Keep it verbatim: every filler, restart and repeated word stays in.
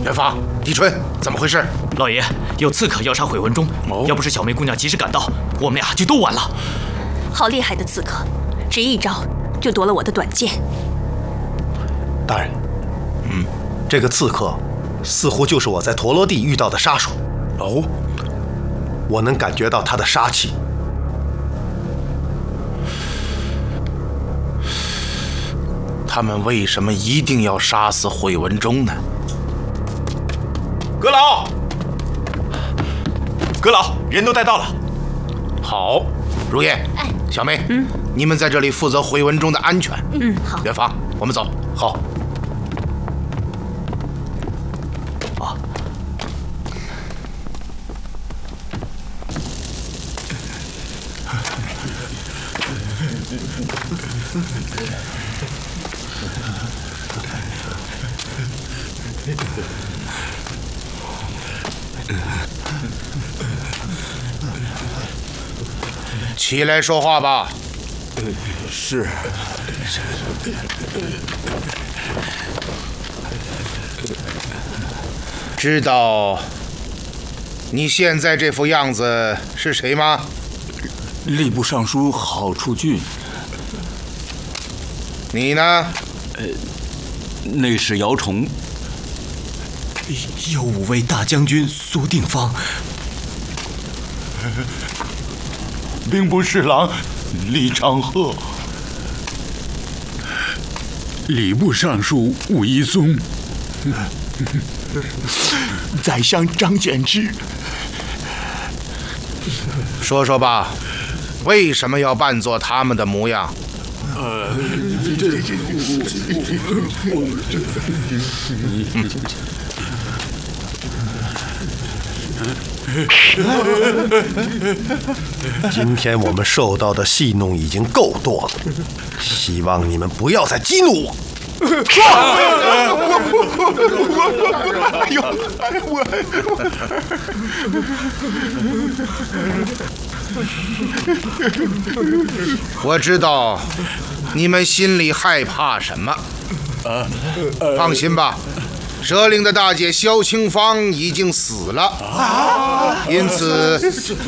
元芳、狄春，怎么回事？ 老爷，有刺客要杀毁文忠，哦、要不是小梅姑娘及时赶到，我们俩就都完了。 好厉害的刺客，只一招就夺了我的短剑。 大人，嗯，这个刺客似乎就是我在陀罗地遇到的杀手。 哦， 我能感觉到他的杀气。 他们为什么一定要杀死毁文忠呢？ 阁老，阁老，人都带到了。 好，如燕， 哎， 小梅，嗯，你们在这里负责毁文忠的安全。 嗯，好。 元芳，我们走。 好。 啊。 起来说话吧。 呃，是。 知道你现在这副样子是谁吗？ 吏部尚书郝处俊。 你呢？ 呃，内侍姚崇。 有五位大将军苏定方。 兵部侍郎李长鹤， 礼部尚书武一宗， 宰相张柬之。 说说吧，为什么要扮作他们的模样？ 呃，这这这， 今天我们受到的戏弄已经够多了，希望你们不要再激怒我。我知道你们心里害怕什么。放心吧，蛇岭的大姐萧清芳已经死了，因此